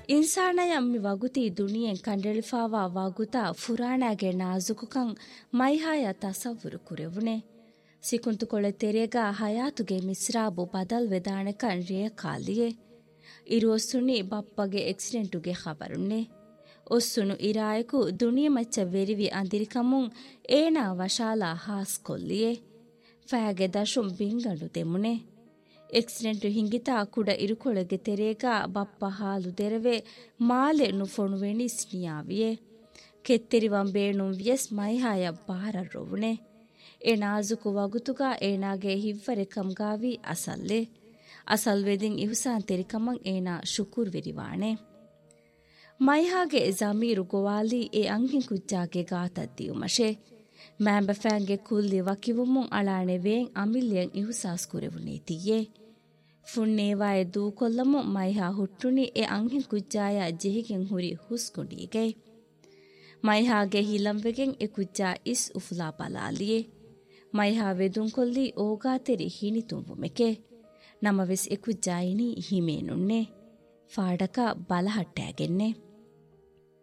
ಇನ್ಸಾನಯಮ್ಮಿ ವಗುತಿ ದುನಿಯೆನ್ ಕಂಡೆಳಿಫಾವಾ ವಗುತಾ ಫುರಾಣಾಗೆ ನಾಜುಕುಕಂ ಮೈಹಾಯ ತಸವ್ವುರು ಕುರೆವುನೆ ಸಿಕುಂತು ಕೊಳೆ ತೆರೆಗ ಹಯಾತುಗೆ ಮಿಸ್ರಾಬು ಬದಲ್ ವೆದಾಣೆಕನ್ ರಿಯ ಕಾಲಿಯೆ ಇರು ಒಸ್ಸುನಿ ಬಪ್ಪಗೆ ಎಕ್ಸಿಡೆಂಟುಗೆ ಖಬರುನ್ನೆ ಒಸ್ಸುನು ಇರಾಯಕು ದುನಿಯ ಮಚ್ಚ ವೆರಿವಿ ಅಂದಿರಿಕಮುಂ ಏನಾ ವಶಾಲಾ ಹಾಸ್ ಕೊಲ್ಲಿಯೆ ಫಾಗೆ ದಶುಂ ಬಿಂಗಂಡು ದೆಮುನೆ ಎಕ್ಸಿಡೆಂಟು ಹಿಂಗಿತಾ ಕುಡ ಇರುಕೊಳೆಗೆ ತೆರೆಗ ಬಪ್ಪ ಹಾಲು ದೆರವೆ ಮಾಲೆ ನುಫೊಣುವೆಣಿಸ್ ನಿಯಾವಿಯೆ ಕೆತ್ತೆರಿವಂ ಬೇಣುಂ ವಿಯಸ್ ಮೈಹಾಯ ಬಾರರೊವುನೆ ಎ ನಾಜುಕು ವಗುತುಗ ಏನಾಗೆ ಹಿವ್ವರೆ ಕಂಗಾವಿ ಅಸಲ್ಲೆ ಅಸಲ್ ವೆದಿನ್ ಇಹುಸಾನ್ ತೆರಿಕಮಂ ಏನಾ ಶುಕುರ್ ವೆರಿವಾಣೆ ಮೈಹಾಗೆ ಜಮೀರು ಗೋವಾಲಿ ಎ ಅಂಗಿನ್ ಕುಜ್ಜಾಗೆ ಗಾತದ್ದಿಯುಮಶೆ ಮ್ಯಾಂಬಫ್ಯಾಂಗೆ ಕುಲ್ಲಿ ವಕಿವುಮುಂ ಅಳಾಣೆ ವೇಂ ಅಮಿಲ್ಯಂ ಇಹುಸಾಸ್ ಕುರೆವುನೇತಿಯೇ ಫುಣ್ಣೇವಾಯ ದೂಕೊಲ್ಲಮು ಮೈಹಾ ಹುಟ್ಟುನಿ ಎ ಅಂಗಿನ್ ಕುಜ್ಜಾಯ ಜೆಹಿಗೆಂ ಹುರಿ ಹುಸ್ಕುಂಡೀಗೆ ಮೈಹಾಗೆ ಹಿಲಂವೆಗೆಂ ಎ ಕುಜ್ಜಾ ಇಸ್ ಉಫುಲಾ ಬಲಾಲಿಯೇ ಮೈಹಾ ವೆದುಂ ಕೊಲ್ಲಿ ಓಗಾತೆರಿ ಹಿನಿ ತುಂಬುಮೆಕೆ ನಮವೆಸ್ ಎ ಕುಜ್ಜಾಯಿನಿ ಹಿಮೇನುನ್ನೆ ಫಾಡಕ ಬಲಹಟ್ಟಾಗೆನ್ನೆ